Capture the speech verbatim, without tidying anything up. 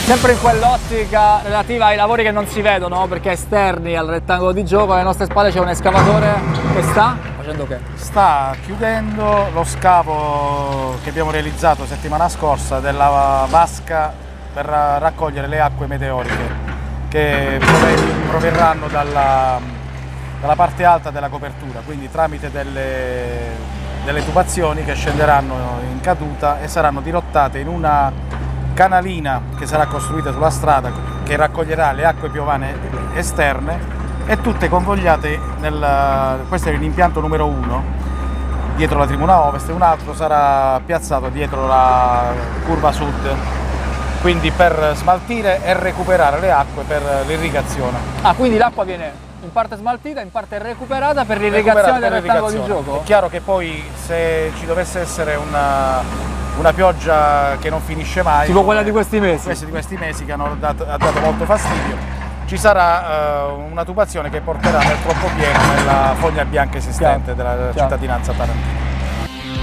Sempre in quell'ottica relativa ai lavori che non si vedono, perché esterni al rettangolo di gioco, alle nostre spalle c'è un escavatore che sta facendo che? Sta chiudendo lo scavo che abbiamo realizzato settimana scorsa della vasca per raccogliere le acque meteoriche che proverranno dalla, dalla parte alta della copertura, quindi tramite delle, delle tubazioni che scenderanno in caduta e saranno dirottate in una canalina che sarà costruita sulla strada, che raccoglierà le acque piovane esterne e tutte convogliate nel... questo è l'impianto numero uno dietro la tribuna ovest e un altro sarà piazzato dietro la curva sud, quindi per smaltire e recuperare le acque per l'irrigazione. Ah, quindi l'acqua viene in parte smaltita, in parte recuperata per l'irrigazione del rettangolo di gioco? È chiaro che poi se ci dovesse essere una una pioggia che non finisce mai, tipo quella di questi mesi, questi di questi mesi che hanno dato, ha dato molto fastidio, ci sarà uh, una tubazione che porterà nel troppo pieno nella foglia bianca esistente della cittadinanza tarantina.